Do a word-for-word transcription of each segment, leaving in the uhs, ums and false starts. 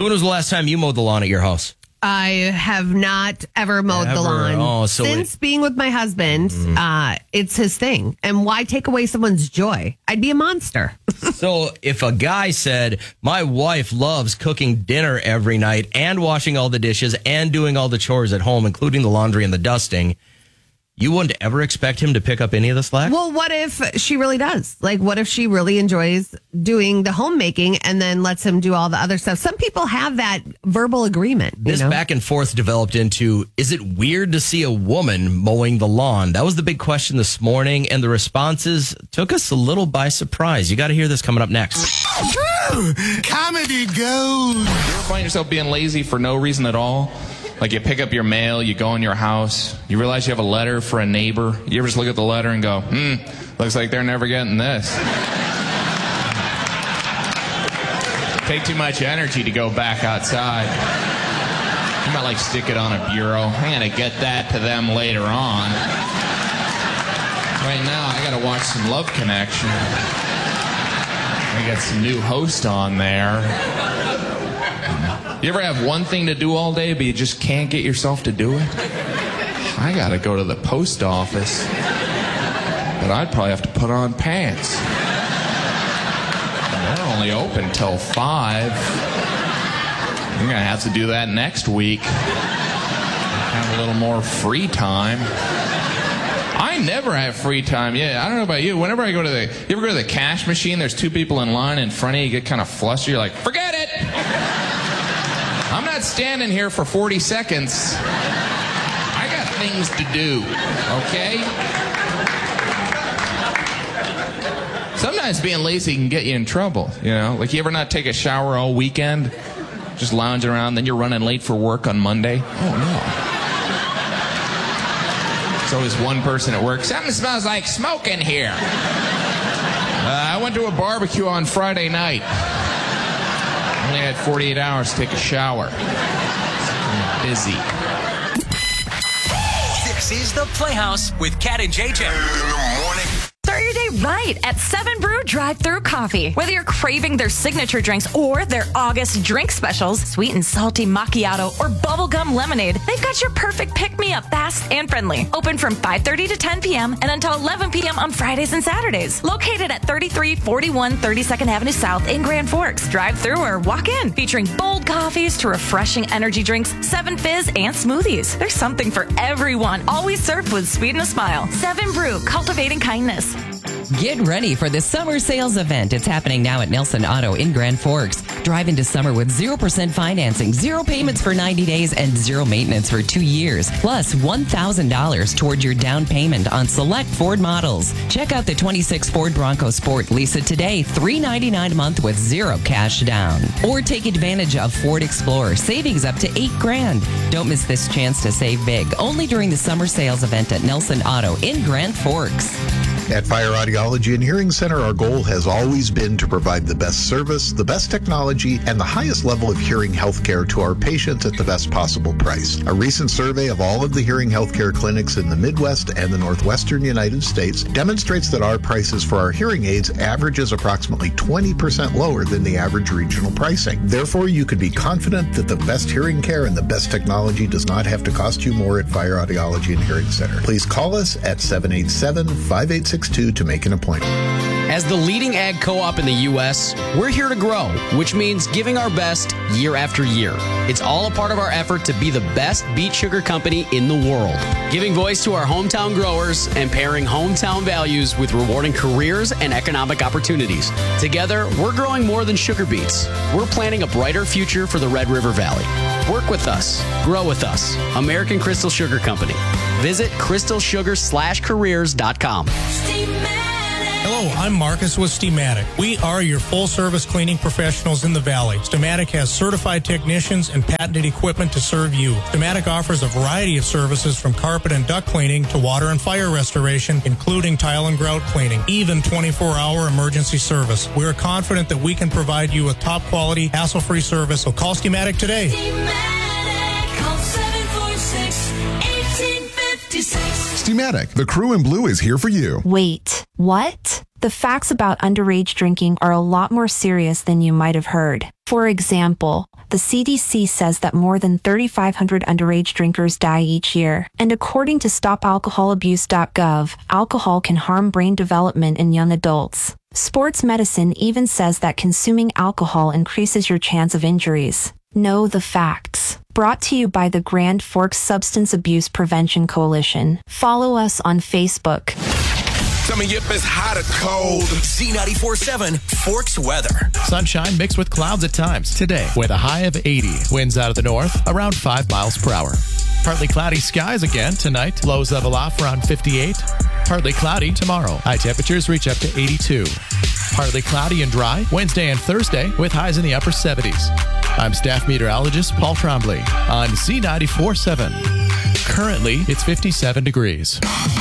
When was the last time you mowed the lawn at your house? I have not ever mowed Ever? the lawn. Oh, so Since it- being with my husband, Mm. uh, it's his thing. And why take away someone's joy? I'd be a monster. So if a guy said, my wife loves cooking dinner every night and washing all the dishes and doing all the chores at home, including the laundry and the dusting, you wouldn't ever expect him to pick up any of the slack? Well, what if she really does? Like, what if she really enjoys doing the homemaking and then lets him do all the other stuff? Some people have that verbal agreement. You This know? back and forth developed into, is it weird to see a woman mowing the lawn? That was the big question this morning, and the responses took us a little by surprise. You got to hear this coming up next. Comedy gold. You ever find yourself being lazy for no reason at all? Like you pick up your mail, you go in your house, you realize you have a letter for a neighbor. You ever just look at the letter and go, hmm, looks like they're never getting this. Take too much energy to go back outside. You might like stick it on a bureau. I'm going to get that to them later on. Right now, I got to watch some Love Connection. I got some new host on there. You ever have one thing to do all day, but you just can't get yourself to do it? I gotta go to the post office, but I'd probably have to put on pants. They're only open till five. I'm gonna have to do that next week. Have a little more free time. I never have free time. Yeah, I don't know about you. Whenever I go to the, you ever go to the cash machine? There's two people in line in front of you. You get kind of flustered. You're like, forget it. I'm not standing here for forty seconds. I got things to do, okay? Sometimes being lazy can get you in trouble, you know? Like, you ever not take a shower all weekend? Just lounging around, then you're running late for work on Monday? Oh, no. There's always one person at work. Something smells like smoke in here. Uh, I went to a barbecue on Friday night. Only had forty-eight hours to take a shower. I'm busy. This is the Playhouse with Cat and J J. In the morning. Start your day right at seven Brew Drive-Thru Coffee. Whether you're craving their signature drinks or their August drink specials, sweet and salty macchiato or bubblegum lemonade, they've got your perfect pick-me-up, fast and friendly. Open from five thirty to ten p.m. and until eleven p.m. on Fridays and Saturdays. Located at thirty-three forty-one thirty-second Avenue South in Grand Forks. Drive-thru or walk in. Featuring bold coffees to refreshing energy drinks, seven fizz, and smoothies. There's something for everyone. Always served with sweet and a smile. seven Brew, cultivating kindness. Get ready for the summer sales event. It's happening now at Nelson Auto in Grand Forks. Drive into summer with zero percent financing, zero payments for ninety days, and zero maintenance for two years. Plus one thousand dollars toward your down payment on select Ford models. Check out the twenty-six Ford Bronco Sport. Lease it today, three hundred ninety-nine dollars a month with zero cash down. Or take advantage of Ford Explorer. Savings up to eight grand. Don't miss this chance to save big. Only during the summer sales event at Nelson Auto in Grand Forks. At Fire Audiology and Hearing Center, our goal has always been to provide the best service, the best technology, and the highest level of hearing health care to our patients at the best possible price. A recent survey of all of the hearing health care clinics in the Midwest and the Northwestern United States demonstrates that our prices for our hearing aids averages approximately twenty percent lower than the average regional pricing. Therefore, you can be confident that the best hearing care and the best technology does not have to cost you more at Fire Audiology and Hearing Center. Please call us at seven eight seven, five eight six two to make an appointment. As the leading ag co-op in the U S, we're here to grow, which means giving our best year after year. It's all a part of our effort to be the best beet sugar company in the world. Giving voice to our hometown growers and pairing hometown values with rewarding careers and economic opportunities. Together, we're growing more than sugar beets. We're planning a brighter future for the Red River Valley. Work with us. Grow with us. American Crystal Sugar Company. Visit crystal sugar slash careers dot com. Hello, I'm Marcus with Steamatic. We are your full-service cleaning professionals in the Valley. Steamatic has certified technicians and patented equipment to serve you. Steamatic offers a variety of services from carpet and duct cleaning to water and fire restoration, including tile and grout cleaning, even twenty-four hour emergency service. We're confident that we can provide you with top-quality, hassle-free service, so call Steamatic today. Steamatic, call seven four six, one eight five six. Steamatic, the crew in blue is here for you. Wait, what? The facts about underage drinking are a lot more serious than you might have heard. For example, the C D C says that more than thirty-five hundred underage drinkers die each year. And according to stop alcohol abuse dot gov, alcohol can harm brain development in young adults. Sports medicine even says that consuming alcohol increases your chance of injuries. Know the facts. Brought to you by the Grand Forks Substance Abuse Prevention Coalition. Follow us on Facebook. Tell me if it's hot or cold. Z ninety-four point seven Forks weather. Sunshine mixed with clouds at times today with a high of eighty. Winds out of the north around five miles per hour. Partly cloudy skies again tonight. Lows level off around fifty-eight. Partly cloudy tomorrow. High temperatures reach up to eighty-two. Partly cloudy and dry Wednesday and Thursday with highs in the upper seventies. I'm staff meteorologist Paul Trombley on Z ninety-four point seven. Currently, it's fifty-seven degrees.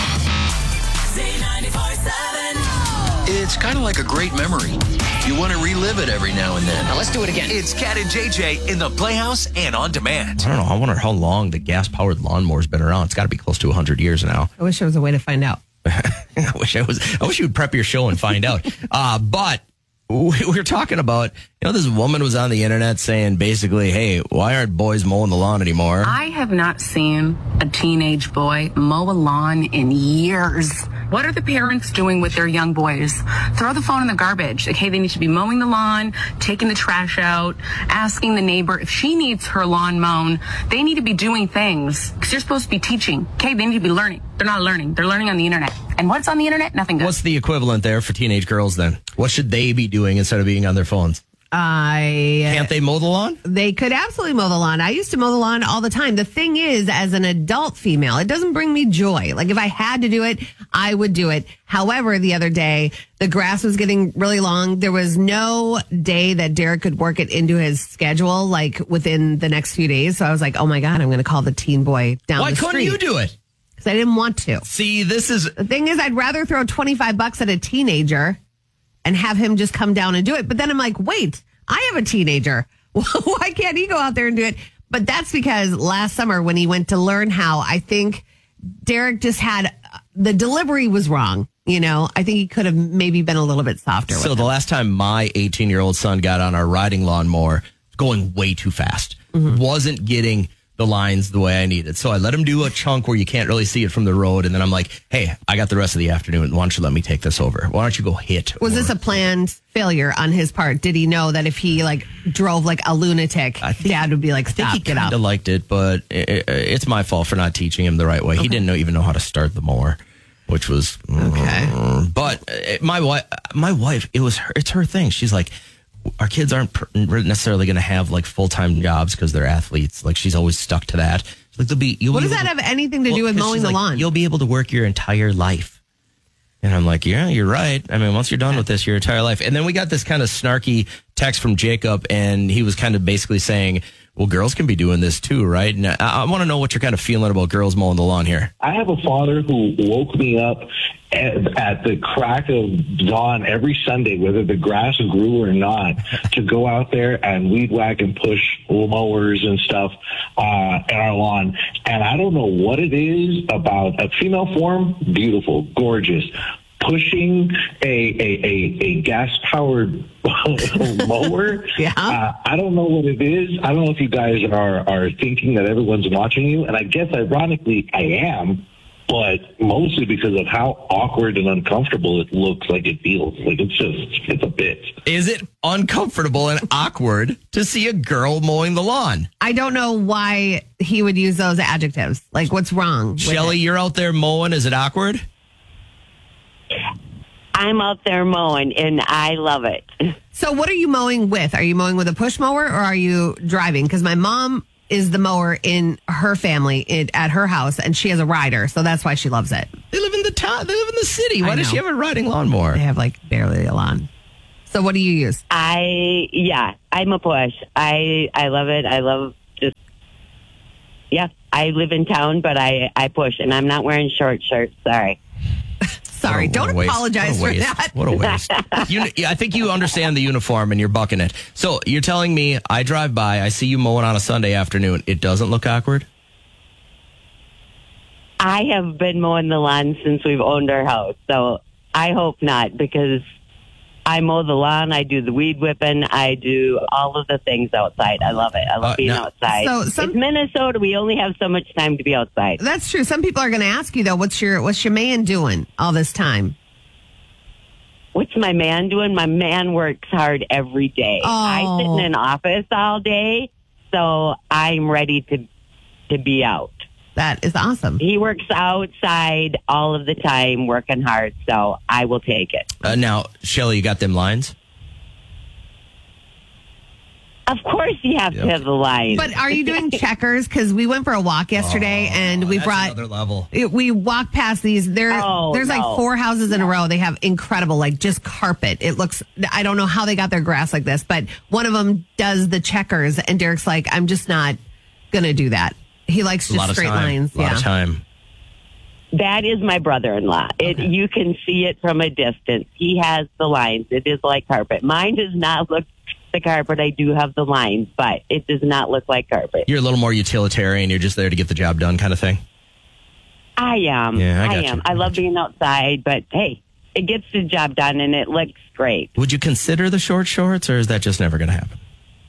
It's kind of like a great memory. You want to relive it every now and then. Now let's do it again. It's Cat and J J in the Playhouse and on demand. I don't know. I wonder how long the gas-powered lawnmower's been around. It's got to be close to one hundred years now. I wish there was a way to find out. I wish I was. I wish you would prep your show and find out. Uh, but we were talking about, you know, this woman was on the internet saying basically, hey, why aren't boys mowing the lawn anymore? I have not seen a teenage boy mow a lawn in years. What are the parents doing with their young boys? Throw the phone in the garbage. Okay, they need to be mowing the lawn, taking the trash out, asking the neighbor if she needs her lawn mown. They need to be doing things because you're supposed to be teaching. Okay, they need to be learning. They're not learning. They're learning on the internet. And what's on the internet? Nothing good. What's the equivalent there for teenage girls then? What should they be doing instead of being on their phones? I Can't they mow the lawn? They could absolutely mow the lawn. I used to mow the lawn all the time. The thing is, as an adult female, it doesn't bring me joy. Like if I had to do it, I would do it. However, the other day, the grass was getting really long. There was no day that Derek could work it into his schedule, like within the next few days. So I was like, oh my God, I'm going to call the teen boy down Why the street. couldn't you do it? Because I didn't want to. See, this is... The thing is, I'd rather throw twenty-five bucks at a teenager and have him just come down and do it. But then I'm like, wait, I have a teenager. Why can't he go out there and do it? But that's because last summer when he went to learn how, I think Derek just had, the delivery was wrong. You know, I think he could have maybe been a little bit softer. So with the him. last time my eighteen-year-old son got on our riding lawnmower, going way too fast, Mm-hmm. wasn't getting the lines the way I needed. So I let him do a chunk where you can't really see it from the road. And then I'm like, hey, I got the rest of the afternoon. Why don't you let me take this over? Why don't you go hit? Was or- this a planned failure on his part? Did he know that if he like drove like a lunatic, Dad would be like, stop, I think he get kind out? of liked it, but it, it, it's my fault for not teaching him the right way. He didn't know, even know how to start the mower, which was okay. But uh, my wife, my wife, it was her, it's her thing. She's like, our kids aren't per- necessarily going to have like full time jobs because they're athletes. Like she's always stuck to that. She's like, they'll be. You'll What be does able that to- have anything to do Well, with 'cause mowing she's the like, lawn? You'll be able to work your entire life. And I'm like, yeah, you're right. I mean, once you're done with this, your entire life. And then we got this kind of snarky text from Jacob, and he was kind of basically saying, well, girls can be doing this too, right? And I, I want to know what you're kind of feeling about girls mowing the lawn here. I have a father who woke me up at, at the crack of dawn every Sunday, whether the grass grew or not, to go out there and weed whack and push mowers and stuff uh, in our lawn. And I don't know what it is about a female form, beautiful, gorgeous. Pushing a a, a, a gas powered mower. Yeah. Uh, I don't know what it is. I don't know if you guys are, are thinking that everyone's watching you. And I guess ironically I am, but mostly because of how awkward and uncomfortable it looks like it feels. Like it's just, it's a bit. Is it uncomfortable and awkward to see a girl mowing the lawn? I don't know why he would use those adjectives. Like, what's wrong? with Shelly, it? you're out there mowing. Is it awkward? I'm out there mowing, and I love it. So what are you mowing with? Are you mowing with a push mower or are you driving? Because my mom is the mower in her family in, at her house, and she has a rider, so that's why she loves it. They live in the town. They live in the city. Why I does know. she have a riding lawnmower? They have like barely a lawn. So what do you use? I, yeah, I'm a push. I, I love it. I love just, yeah, I live in town, but I, I push, and I'm not wearing short shirts. Sorry. Sorry, What a don't waste. apologize What a for waste. that. What a waste. You, I think you understand the uniform and you're bucking it. So you're telling me I drive by, I see you mowing on a Sunday afternoon. It doesn't look awkward? I have been mowing the lawn since we've owned our house, so I hope not, because I mow the lawn, I do the weed whipping, I do all of the things outside. I love it. I love Uh, being now- outside. So some- it's Minnesota. We only have so much time to be outside. That's true. Some people are going to ask you though, what's your what's your man doing all this time? What's my man doing? My man works hard every day. Oh. I sit in an office all day, so I'm ready to to be out. That is awesome. He works outside all of the time, working hard, so I will take it. Uh, now, Shelly, you got them lines? Of course you have Yep. to have the line. But are you doing checkers? Because we went for a walk yesterday, and we That's brought another level. it- we walked past these. There, Oh, there's like no. four houses in a row. They have incredible, like just carpet. It looks. I don't know how they got their grass like this, but one of them does the checkers, and Derek's like, I'm just not gonna do that. He likes A just lot of straight time. lines. A lot yeah. of time. That is my brother-in-law. It, you can see it from a distance. He has the lines. It is like carpet. Mine does not look the carpet. I do have the lines, but it does not look like carpet. You're a little more utilitarian. You're just there to get the job done kind of thing. I am. Yeah, I I, got am. you. I love being outside, but hey, it gets the job done and it looks great. Would you consider the short shorts, or is that just never going to happen?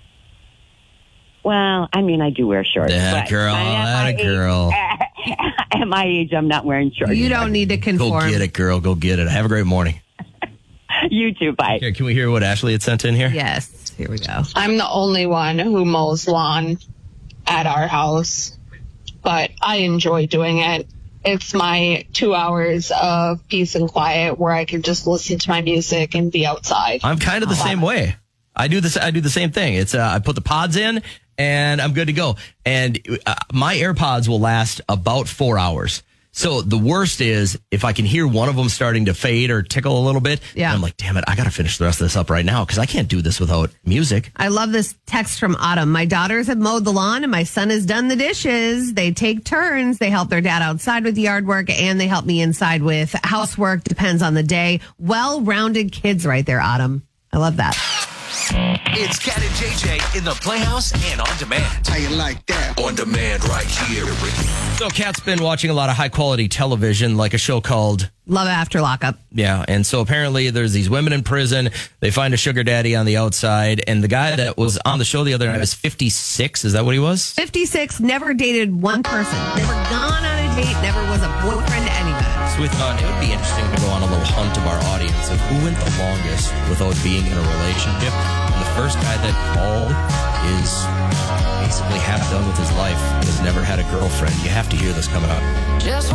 Well, I mean, I do wear shorts. That but girl, I- at that my a girl. age- At my age, I'm not wearing shorts. You don't need to Go conform. get it, girl. Go get it. Have a great morning. You too. Bye. Here, can we hear what Ashley had sent in here? Yes. Here we go. I'm the only one who mows lawn at our house, but I enjoy doing it. It's my two hours of peace and quiet where I can just listen to my music and be outside. I'm kind of the same way. I do this. I do the same thing. It's uh, I put the pods in and I'm good to go. And uh, my AirPods will last about four hours. So the worst is if I can hear one of them starting to fade or tickle a little bit. Yeah. I'm like, damn it, I got to finish the rest of this up right now because I can't do this without music. I love this text from Autumn. My daughters have mowed the lawn and my son has done the dishes. They take turns. They help their dad outside with yard work and they help me inside with housework. Depends on the day. Well-rounded kids right there, Autumn. I love that. It's Cat and J J in the Playhouse and on demand. How you like that? On demand right here. So Kat's been watching a lot of high quality television, like a show called Love After Lockup. Yeah, and so apparently there's these women in prison. They find a sugar daddy on the outside, and the guy that was on the show the other night was fifty-six. Is that what he was? fifty-six, never dated one person. Never gone on a date, never was a boyfriend to anybody. So we thought it would be interesting to go on a little hunt of our audience of who went the longest without being in a relationship. And the first guy that called is basically half done with his life, has never had a girlfriend. You have to hear this coming up. Just